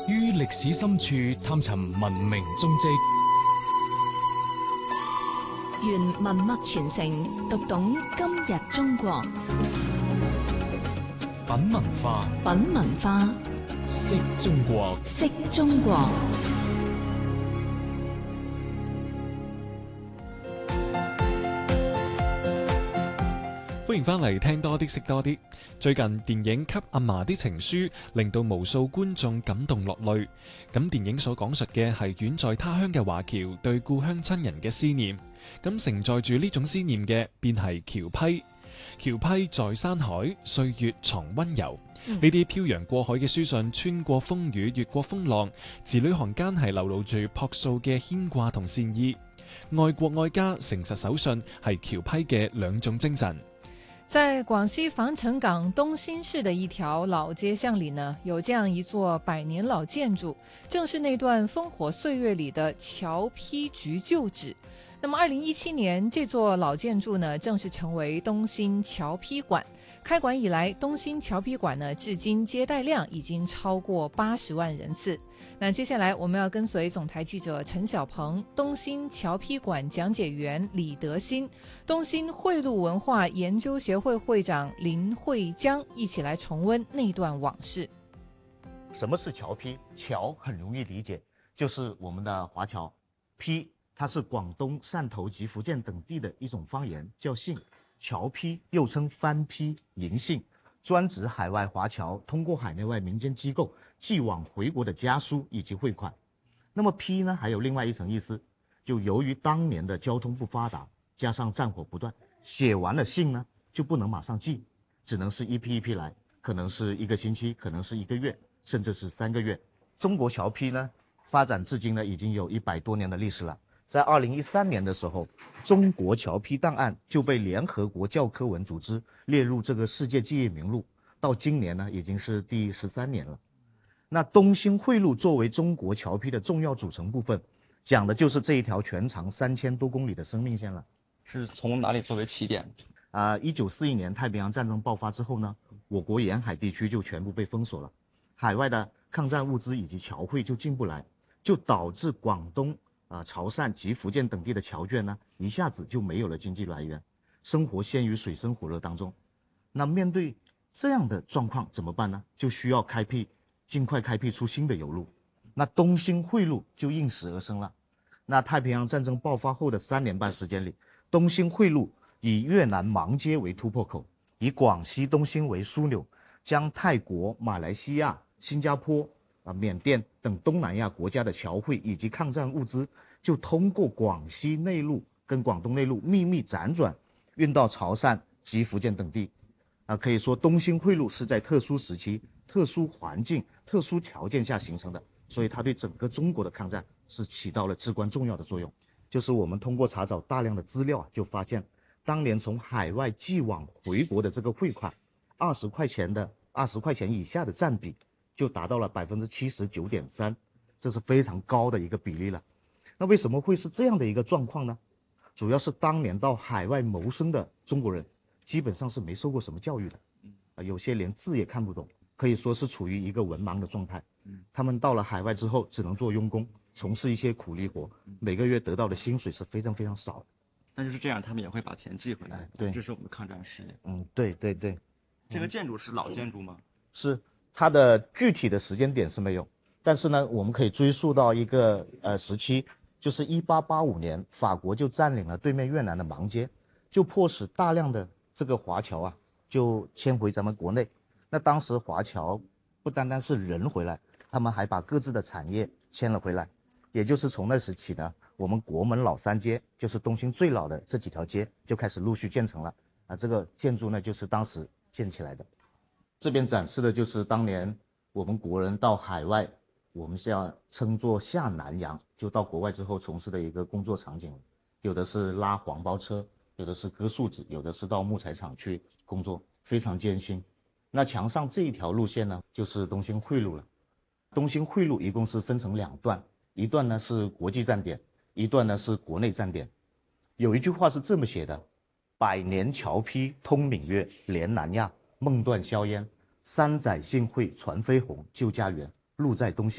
於歷史深處探尋文明蹤跡， 原文脈傳承，讀懂今日中國。 品文化， 品文化， 識中國， 識中國。 歡迎翻嚟聽多啲識多啲。最近電影《給阿嫲的情書》令到無數觀眾感動落淚。咁電影所講述嘅係遠在他鄉嘅華僑對故鄉親人嘅思念。咁承載住呢種思念嘅，便係僑批。僑批在山海，歲月藏溫柔。呢啲漂洋過海嘅書信，穿過風雨，越過風浪，字裏行間係流露住樸素嘅牽掛同善意。愛國愛家、誠實守信係僑批嘅兩種精神。 在廣西防城港東興市的一條老街巷裏呢，有這樣一座百年老建築，正是那段烽火歲月裏的僑批局舊址。那麼2017年，這座老建築呢，正式成為東興僑批館。開館以來，東興僑批館呢，至今接待量已經超過80萬人次。那接下來我們要跟隨總台記者陳小鵬、東興僑批館講解員李德新、東興匯路文化研究協會會長林慧江一起來重溫那段往事。 什麼是僑批？僑很容易理解，就是我們的華僑。批它是廣東、汕頭及福建等地的一種方言，叫信。僑批又稱番批、迎信，專指海外華僑通過海內外民間機構寄往回國的家書以及匯款。那麼批呢，還有另外一層意思，就由於當年的交通不發達，加上戰火不斷，寫完了信呢就不能馬上寄，只能是一批一批來，可能是1個星期，可能是1個月，甚至是3個月。中國僑批呢發展至今呢已經有100多年的歷史了。在2013年的時候，中國僑批檔案就被聯合國教科文組織列入這個世界記憶名錄，到今年呢已經是第13年了。那東興匯路作為中國僑批的重要組成部分，講的就是這一條全長3000多公里的生命線了。 是從哪裡作為起點 ？1941年太平洋戰爭爆發之後呢，我國沿海地區就全部被封鎖了，海外的抗戰物資以及僑匯就進不來，就導致廣東潮汕及福建等地的僑眷呢，一下子就沒有了經濟來源，生活陷於水深火熱當中。那面對這樣的狀況怎麼辦呢？就需要盡快開闢出新的油路。那東興匯路就應時而生了。那太平洋戰爭爆發後的3年半時間裏，東興匯路以越南芒街為突破口，以廣西東興為樞紐，將泰國、馬來西亞、新加坡、緬甸等東南亞國家的僑匯以及抗戰物資，就通過廣西內陸跟廣東內陸秘密輾轉運到潮汕及福建等地。可以說東興匯路是在特殊時期、特殊環境、特殊條件下形成的，所以它對整個中國的抗戰是起到了至關重要的作用。就是我們通過查找大量的資料就發現當年從海外寄往回國的這個匯款，20塊錢以下的佔比就達到了79.3%，這是非常高的一個比例了。那為什麼會是這樣的一個狀況呢？主要是當年到海外謀生的中國人基本上是沒受過什麼教育的，有些連字也看不懂，可以說是處於一個文盲的狀態。他們到了海外之後只能做傭工，從事一些苦力活，每個月得到的薪水是非常非常少的。 但就是這樣，他們也會把錢寄回來， 對， 這是我們的抗戰事業。 對對對。 這個建築是老建築嗎？ 是，它的具體的時間點是沒有，但是呢，我們可以追溯到一個時期，就是1885年，法國就佔領了對面越南的芒街，就迫使大量的這個華僑啊，就遷回咱們國內。那當時華僑不單單是人回來，他們還把各自的產業遷了回來，也就是從那時起呢，我們國門老三街，就是東興最老的這幾條街，就開始陸續建成了。這個建築呢，就是當時建起來的。這邊展示的就是當年我們國人到海外，我們是要稱作下南洋，就到國外之後從事的一個工作場景。有的是拉黃包車，有的是割樹子，有的是到木材廠去工作，非常艱辛。那牆上這一條路線呢，就是東興匯路了。東興匯路一共是分成2段，一段呢是國際站點，一段呢是國內站點。有一句話是這麼寫的：100年僑批通閩粵，連南亞，夢斷硝煙；3載信匯傳飛鴻，救家園，路在東興。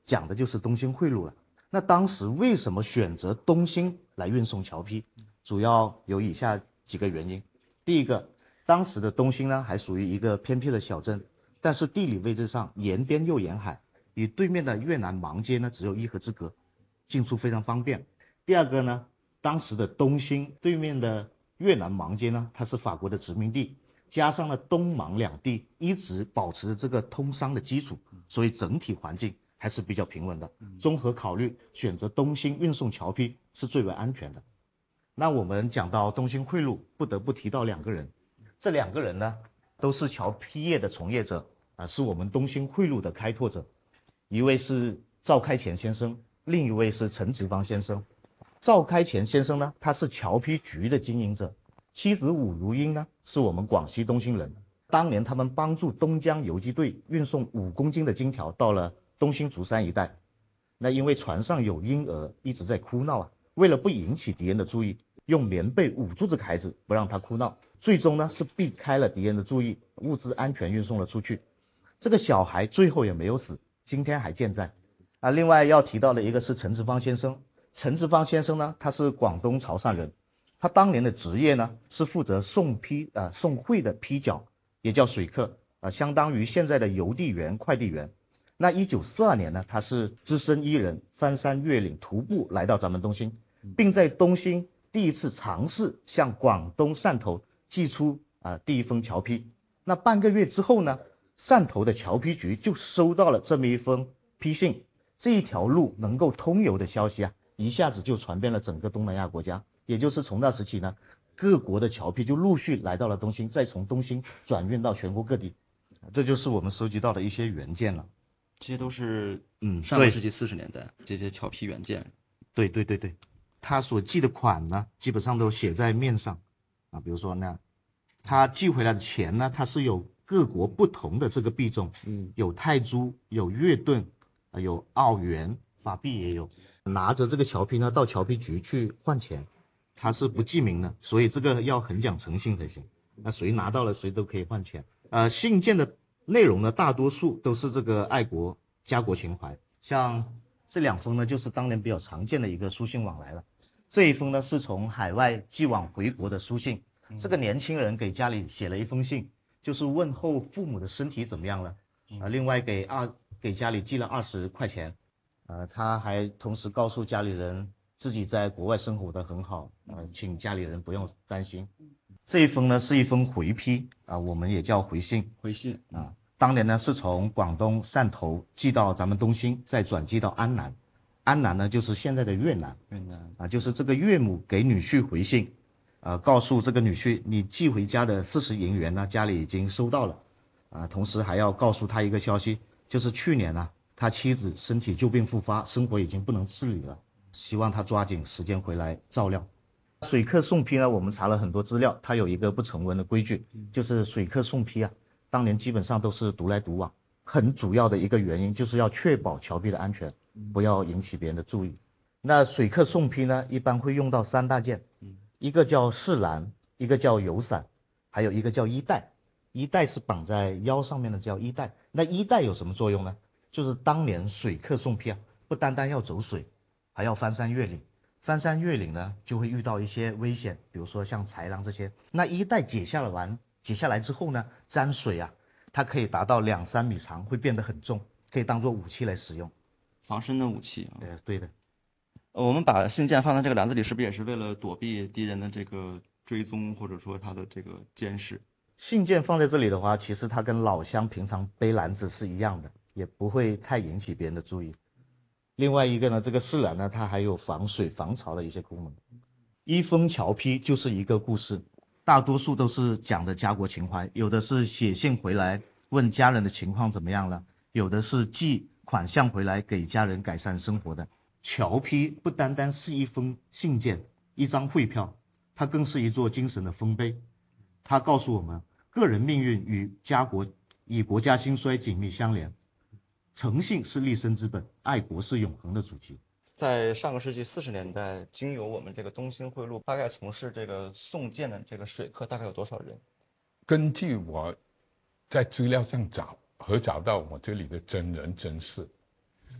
讲的就是东兴汇路了。那当时为什么选择东兴来运送侨批？主要有以下几个原因。第一个，当时的东兴呢还属于一个偏僻的小镇，但是地理位置上沿边又沿海，与对面的越南芒街呢只有一河之隔，进出非常方便。第二个呢，当时的东兴对面的越南芒街呢，它是法国的殖民地，加上了东芒两地一直保持着这个通商的基础，所以整体环境还是比较平稳的。综合考虑，选择东兴运送侨批是最为安全的。那我们讲到东兴汇路，不得不提到2个人，这2个人呢都是侨批业的从业者是我们东兴汇路的开拓者，一位是赵开乾先生，另一位是陈直方先生。赵开乾先生呢，他是侨批局的经营者，妻子武如英呢是我们广西东兴人。当年他们帮助东江游击队运送5公斤的金条到了东兴竹山一带，那因为船上有婴儿一直在哭闹为了不引起敌人的注意，用棉被捂住这个孩子，不让他哭闹，最终呢是避开了敌人的注意，物资安全运送了出去。这个小孩最后也没有死，今天还健在。另外要提到的一个是陈直方先生。陈直方先生呢，他是广东潮汕人，他当年的职业呢是负责送会的批缴，也叫水客相当于现在的邮递员、快递员。那1942年呢，他是只身一人翻山越岭徒步来到咱们东兴，并在东兴第一次尝试向广东汕头寄出第一封侨批。那半个月之后呢，汕头的侨批局就收到了这么一封批信，这一条路能够通邮的消息一下子就传遍了整个东南亚国家。也就是从那时起呢，各国的侨批就陆续来到了东兴，再从东兴转运到全国各地。这就是我们收集到的一些原件了。 这些都是上个世纪40年代这些侨批原件。 对，他所寄的款呢，基本上都写在面上比如说呢，他寄回来的钱呢，它是有各国不同的这个币种，有泰铢，有越盾，有澳元，法币也有。拿着这个侨批呢，到侨批局去换钱，他是不记名的，所以这个要很讲诚信才行。那谁拿到了，谁都可以换钱。信件的内容呢，大多数都是这个爱国家国情怀。像这2封呢，就是当年比较常见的一个书信往来了。这一封呢，是从海外寄往回国的书信。这个年轻人给家里写了一封信，就是问候父母的身体怎么样了。另外给家里寄了20块钱。他还同时告诉家里人自己在国外生活得很好，请家里人不用担心。这一封呢是一封回批我们也叫回信。当年呢是从广东汕头寄到咱们东兴，再转寄到安南。安南呢就是现在的越南就是这个岳母给女婿回信，告诉这个女婿，你寄回家的40银元呢，家里已经收到了同时还要告诉他一个消息，就是去年他妻子身体旧病复发，生活已经不能自理了，希望他抓紧时间回来照料。水客送批呢，我们查了很多资料，它有一个不成文的规矩，就是水客送批当年基本上都是独来独往，很主要的一个原因就是要确保侨批的安全，不要引起别人的注意。那水客送批呢，一般会用到3大件，一个叫饰篮，一个叫油伞，还有一个叫衣带。衣带是绑在腰上面的，叫衣带。那衣带有什么作用呢？就是当年水客送批不单单要走水，还要翻山越岭。翻山越岭呢，就会遇到一些危险，比如说像豺狼这些。那衣带解下来之后呢，沾水它可以达到2-3米长，会变得很重，可以当做武器来使用， 防身的武器对的。 我们把信件放在这个篮子里，是不是也是为了躲避敌人的这个追踪，或者说他的这个监视？ 信件放在这里的话，其实它跟老乡平常背篮子是一样的，也不会太引起别人的注意。另外一个呢，这个饰篮呢，它还有防水防潮的一些功能。一封侨批就是一个故事，大多数都是讲的家国情怀，有的是写信回来问家人的情况怎么样了，有的是寄款项回来给家人改善生活的。侨批不单单是一封信件，一张汇票，它更是一座精神的丰碑。它告诉我们，个人命运与国家兴衰紧密相连。诚信是立身之本，爱国是永恒的主题。 在上个世纪40年代，经由我们这个东兴汇路，大概从事这个送件的这个水客大概有多少人？ 根据我在资料上找到我这里的真人真事，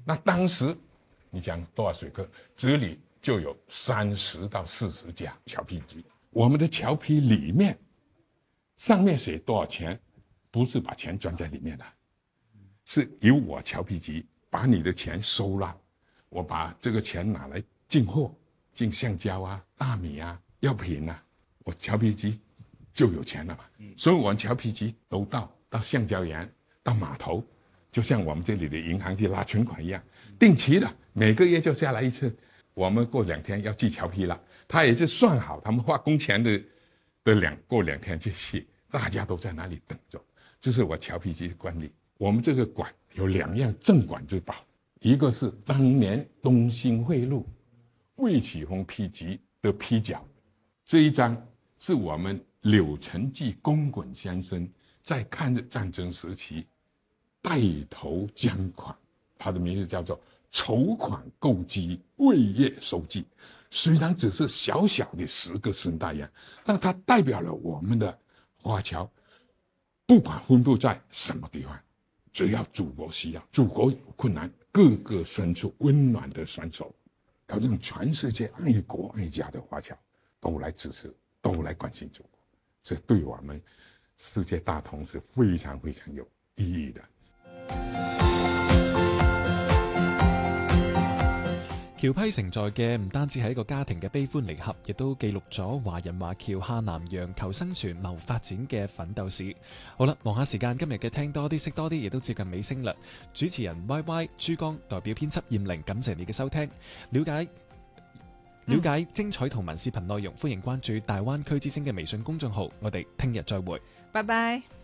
那当时你讲多少水客，这里就有30到40家荞皮机。我们的荞皮里面上面写多少钱，不是把钱装在里面的，是由我荞皮机把你的钱收了，我把这个钱拿来进货，进橡胶啊、大米啊、药品啊，我荞皮机就有钱了嘛。所以我们荞皮机都到橡胶园、到码头，就像我们这里的银行去拉存款一样，定期的每个月就下来一次。我们过2天要寄荞皮了，他也是算好，他们花工钱的过2天就寄，大家都在那里等着。这是我荞皮机的管理。我们这个馆有2样镇馆之宝，一个是当年东兴汇路魏启峰批集的批角，这一张是我们柳成纪公馆先生在抗日战争时期带头捐款，他的名字叫做筹款购机为业收记。虽然只是小小的10个生态园，但它代表了我们的华侨，不管分布在什么地方，只要祖国需要，祖国有困难，个个伸出温暖的双手，要让全世界爱国爱家的华侨都来支持，都来关心祖国。这对我们世界大同是非常非常有意义的。 荞批承載嘅唔單止係一個家庭嘅悲歡離合，亦都記錄咗華人華僑下南洋求生存謀發展嘅奮鬥史。好啦，望下時間，今日嘅聽多啲識多啲亦都接近尾聲啦。主持人 YY 珠江代表編輯燕玲，感謝你嘅收聽。了解精彩圖文視頻內容，歡迎關注大灣區之聲嘅微信公眾號。我哋聽日再會， 拜拜。